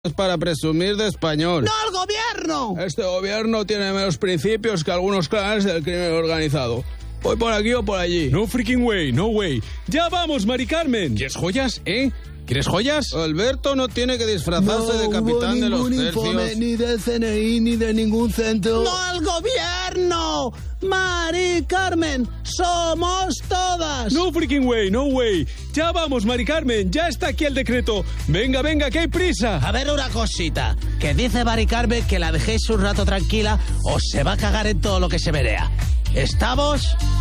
Es para presumir de español. ¡No al gobierno! Este gobierno tiene menos principios que algunos clanes del crimen organizado. Voy por aquí o por allí. No freaking way, no way. ¡Ya vamos, Mari Carmen! ¿Quieres joyas, ¿Quieres joyas? Alberto no tiene que disfrazarse de capitán de los tercios. Ni del CNI ni de ningún centro. ¡No al gobierno! Mari Carmen, somos todas. No freaking way, no way. Ya vamos, Mari Carmen, ya está aquí el decreto. Venga, venga, que hay prisa. A ver una cosita, que dice Mari Carmen que la dejéis un rato tranquila o se va a cagar en todo lo que se verea. ¿Estamos?